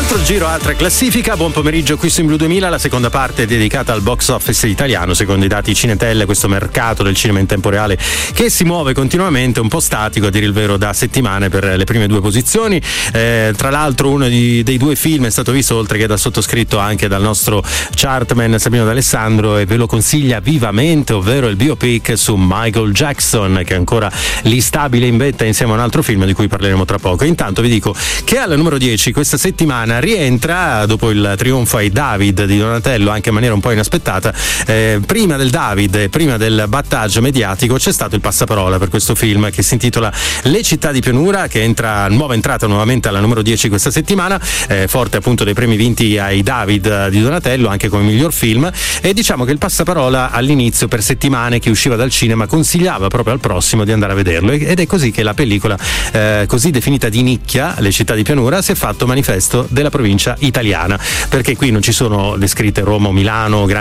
Altro giro, altra classifica. Buon pomeriggio qui su In Blu 2000. La seconda parte è dedicata al box office italiano. Secondo i dati Cinetel, questo mercato del cinema in tempo reale che si muove continuamente, un po' statico a dire il vero da settimane per le prime due posizioni. Tra l'altro uno dei due film è stato visto, oltre che dal sottoscritto, anche dal nostro chartman Sabino D'Alessandro, e ve lo consiglia vivamente, ovvero il biopic su Michael Jackson, che è ancora lì stabile in vetta insieme a un altro film di cui parleremo tra poco. Intanto vi dico che al numero 10 questa settimana rientra, dopo il trionfo ai David di Donatello, anche in maniera un po' inaspettata. Prima del David e prima del battage mediatico c'è stato il passaparola per questo film, che si intitola Le città di pianura, che entra nuovamente alla numero 10 questa settimana, forte appunto dei premi vinti ai David di Donatello anche come miglior film. E diciamo che il passaparola all'inizio, per settimane, chi usciva dal cinema consigliava proprio al prossimo di andare a vederlo, ed è così che la pellicola così definita di nicchia, Le città di pianura, si è fatto manifesto della provincia italiana, perché qui non ci sono descritte Roma o Milano,